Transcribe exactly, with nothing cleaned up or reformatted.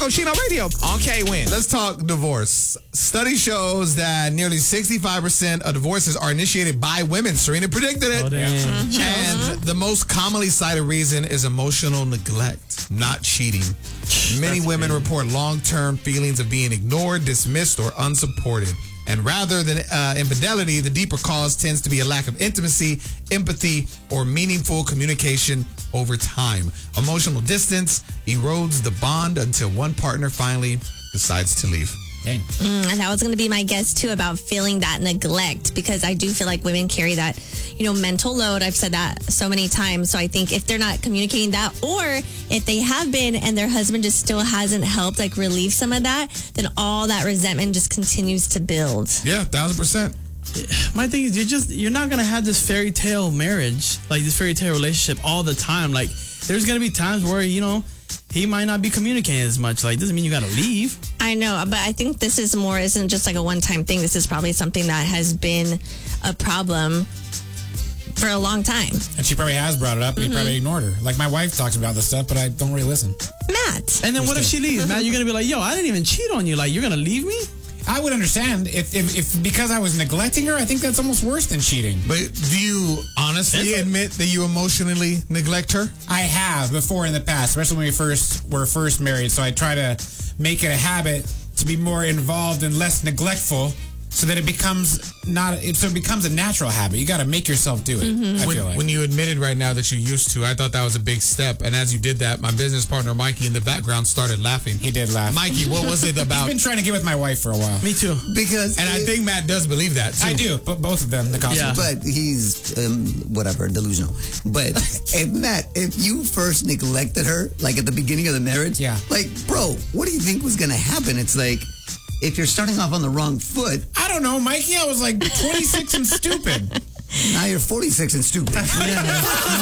Marco Chino Radio on K-Win. Let's talk divorce. Study shows that nearly sixty-five percent of divorces are initiated by women. Serena predicted it. Oh, damn. Mm-hmm. And the most commonly cited reason is emotional neglect, not cheating. Many That's women crazy. report long-term feelings of being ignored, dismissed, or unsupported. And rather than uh, infidelity, the deeper cause tends to be a lack of intimacy, empathy, or meaningful communication over time. Emotional distance erodes the bond until one partner finally decides to leave. Dang. Mm, and that was going to be my guess too about feeling that neglect, because I do feel like women carry that, you know, mental load. I've said that so many times. So I think if they're not communicating that, or if they have been and their husband just still hasn't helped like relieve some of that, then all that resentment just continues to build. Yeah, thousand percent. My thing is, you're just you're not gonna have this fairy tale marriage, like this fairy tale relationship all the time. Like, there's gonna be times where, you know, he might not be communicating as much. Like, doesn't mean you gotta leave. I know, but I think this is more, isn't just like a one-time thing. This is probably something that has been a problem for a long time. And she probably has brought it up, and Mm-hmm. you probably ignored her. Like, my wife talks about this stuff, but I don't really listen. Matt. And then what if she leaves? Matt, you're gonna be like, yo, I didn't even cheat on you. Like, you're gonna leave me? I would understand if, if, if because I was neglecting her, I think that's almost worse than cheating. But do you honestly admit that you emotionally neglect her? I have before in the past, especially when we first were first married. So I try to make it a habit to be more involved and less neglectful, so that it becomes not. It, so it becomes a natural habit. You got to make yourself do it. Mm-hmm. I When, feel like. when you admitted right now that you used to, I thought that was a big step. And as you did that, my business partner Mikey in the background started laughing. He did laugh. Mikey, what was it He's about? been trying to get with my wife for a while. Me too. Because And I it- think Matt does believe that too. I do, but both of them, the costumes. Yeah. But he's um, whatever, delusional. But if Matt, if you first neglected her, like at the beginning of the marriage, Yeah. like, bro, what do you think was gonna happen? It's like, if you're starting off on the wrong foot, I don't know, Mikey. I was like twenty-six and stupid. now you're forty-six and stupid.